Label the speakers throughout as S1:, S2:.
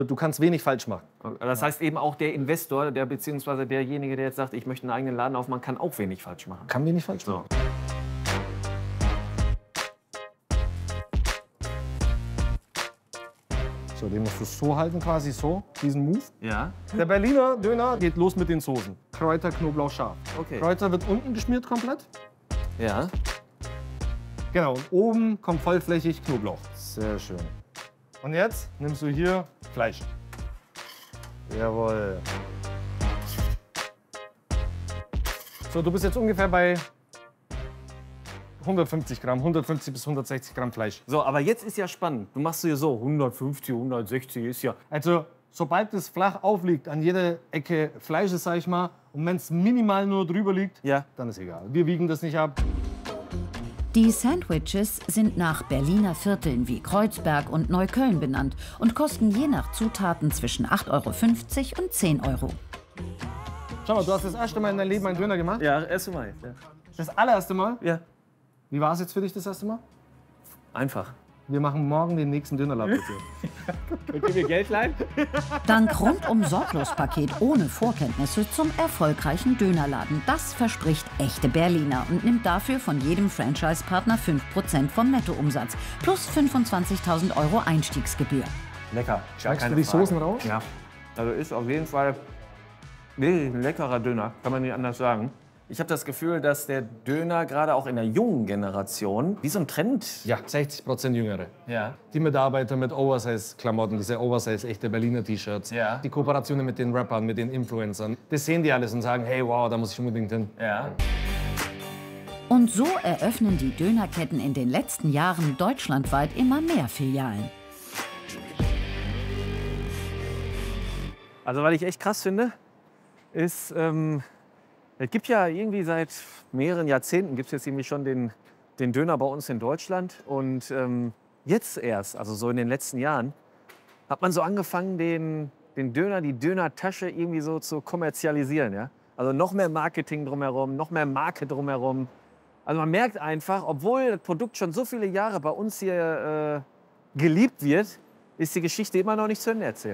S1: Du kannst wenig falsch machen.
S2: Das heißt eben auch der Investor, beziehungsweise derjenige, der jetzt sagt, ich möchte einen eigenen Laden aufmachen, kann auch wenig falsch machen.
S1: Kann wenig falsch machen. So, den musst du so halten, quasi so, diesen Move.
S2: Ja.
S1: Der Berliner Döner geht los mit den Soßen. Kräuter, Knoblauch, scharf.
S2: Okay.
S1: Kräuter wird unten geschmiert komplett.
S2: Ja.
S1: Genau, und oben kommt vollflächig Knoblauch. Sehr schön. Und jetzt nimmst du hier Fleisch. Jawohl. So, du bist jetzt ungefähr bei 150 Gramm, 150 bis 160 Gramm Fleisch.
S2: So, aber jetzt ist ja spannend. Du machst hier so 150, 160 ist ja.
S1: Also, sobald es flach aufliegt, an jeder Ecke Fleisch ist, sag ich mal, und wenn es minimal nur drüber liegt,
S2: Ja.
S1: dann ist egal. Wir wiegen das nicht ab.
S3: Die Sandwiches sind nach Berliner Vierteln wie Kreuzberg und Neukölln benannt und kosten je nach Zutaten zwischen 8,50 € und 10 €.
S1: Schau mal, du hast das erste Mal in deinem Leben einen Döner gemacht?
S2: Ja, erste Mal. Ja.
S1: Das allererste Mal?
S2: Ja.
S1: Wie war es jetzt für dich das erste Mal?
S2: Einfach.
S1: Wir machen morgen den nächsten Dönerladen mit dir.
S2: Könnt ihr mir Geld leihen?
S3: Dank Rundum-Sorglos-Paket ohne Vorkenntnisse zum erfolgreichen Dönerladen. Das verspricht echte Berliner und nimmt dafür von jedem Franchise-Partner 5% vom Nettoumsatz plus 25.000 € Einstiegsgebühr.
S2: Lecker.
S1: Schmeckst du die Soßen raus?
S2: Ja. Also ist auf jeden Fall wirklich ein leckerer Döner, kann man nicht anders sagen. Ich habe das Gefühl, dass der Döner gerade auch in der jungen Generation wie so ein Trend.
S1: Ja, 60% Jüngere.
S2: Ja.
S1: Die Mitarbeiter mit Oversize-Klamotten, diese Oversize, echte Berliner T-Shirts.
S2: Ja.
S1: Die Kooperationen mit den Rappern, mit den Influencern. Das sehen die alles und sagen, hey, wow, da muss ich unbedingt hin.
S2: Ja.
S3: Und so eröffnen die Dönerketten in den letzten Jahren deutschlandweit immer mehr Filialen.
S2: Also was ich echt krass finde, ist, es gibt ja irgendwie seit mehreren Jahrzehnten gibt es jetzt irgendwie schon den Döner bei uns in Deutschland. Und jetzt erst, also so in den letzten Jahren, hat man so angefangen, den Döner, die Dönertasche irgendwie so zu kommerzialisieren. Ja? Also noch mehr Marketing drumherum, noch mehr Marke drumherum. Also man merkt einfach, obwohl das Produkt schon so viele Jahre bei uns hier geliebt wird, ist die Geschichte immer noch nicht zu Ende erzählt.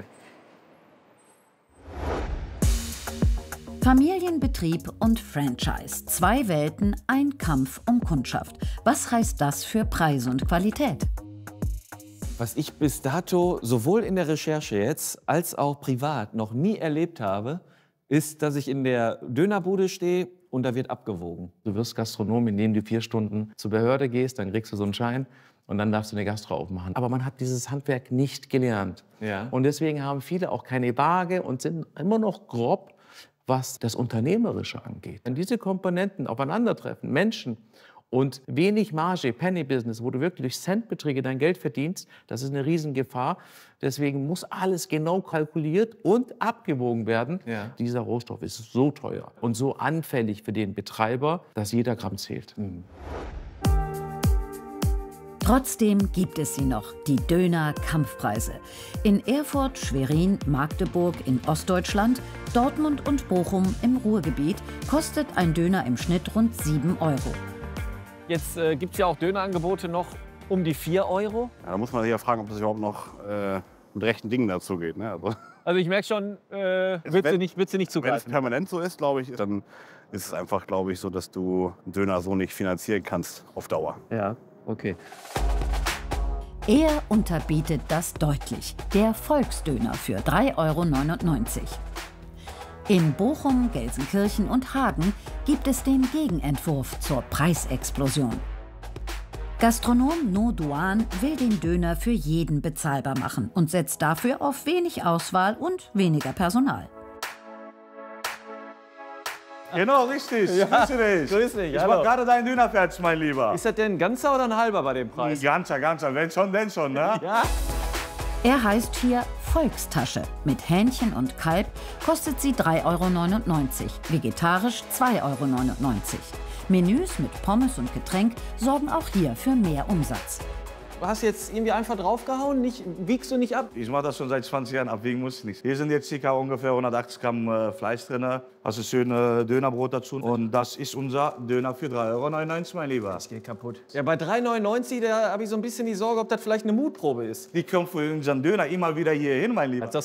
S3: Familienbetrieb und Franchise. 2 Welten, ein Kampf um Kundschaft. Was heißt das für Preise und Qualität?
S2: Was ich bis dato sowohl in der Recherche jetzt als auch privat noch nie erlebt habe, ist, dass ich in der Dönerbude stehe und da wird abgewogen.
S4: Du wirst Gastronom, indem du 4 Stunden zur Behörde gehst, dann kriegst du so einen Schein und dann darfst du eine Gastro aufmachen. Aber man hat dieses Handwerk nicht gelernt.
S2: Ja.
S4: Und deswegen haben viele auch keine Waage und sind immer noch grob, was das Unternehmerische angeht. Wenn diese Komponenten aufeinandertreffen, Menschen und wenig Marge, Penny-Business, wo du wirklich durch Centbeträge dein Geld verdienst, das ist eine Riesengefahr. Deswegen muss alles genau kalkuliert und abgewogen werden.
S2: Ja.
S4: Dieser Rohstoff ist so teuer und so anfällig für den Betreiber, dass jeder Gramm zählt.
S3: Trotzdem gibt es sie noch, die Döner-Kampfpreise. In Erfurt, Schwerin, Magdeburg in Ostdeutschland, Dortmund und Bochum im Ruhrgebiet kostet ein Döner im Schnitt rund 7 €.
S2: Jetzt gibt es ja auch Dönerangebote noch um die 4 €.
S5: Ja, da muss man sich ja fragen, ob das überhaupt noch mit rechten Dingen dazu geht. Ne?
S2: Also ich merke schon, wird sie nicht
S5: Wenn es
S2: zugreifen.
S5: permanent so ist, glaube ich, dann ist es einfach, glaube ich, so, dass du einen Döner so nicht finanzieren kannst auf Dauer.
S2: Ja, okay.
S3: Er unterbietet das deutlich. Der Volksdöner für 3,99 € In Bochum, Gelsenkirchen und Hagen gibt es den Gegenentwurf zur Preisexplosion. Gastronom No Duan will den Döner für jeden bezahlbar machen und setzt dafür auf wenig Auswahl und weniger Personal.
S6: Genau, richtig. Ja. Grüße dich.
S2: Grüß dich,
S6: Ich
S2: hallo.
S6: mach gerade deinen Döner fertig, mein Lieber.
S2: Ist das denn ein ganzer oder ein halber bei dem Preis?
S6: Ganzer, ganzer. Wenn schon, denn schon, ne?
S2: Ja.
S3: Er heißt hier Volkstasche. Mit Hähnchen und Kalb kostet sie 3,99 €, vegetarisch 2,99 €. Menüs mit Pommes und Getränk sorgen auch hier für mehr Umsatz.
S2: Du hast jetzt irgendwie einfach draufgehauen, wiegst du nicht ab?
S6: Ich mache das schon seit 20 Jahren, abwiegen muss ich nicht. Hier sind jetzt ca. ungefähr 180 Gramm Fleisch drin. Hast du schön Dönerbrot dazu. Und das ist unser Döner für 3,99 €, mein Lieber.
S2: Das geht kaputt. Ja, bei 3,99 € da habe ich so ein bisschen die Sorge, ob das vielleicht eine Mutprobe ist.
S6: Die kommen für unseren Döner immer wieder hier hin, mein Lieber.
S2: Das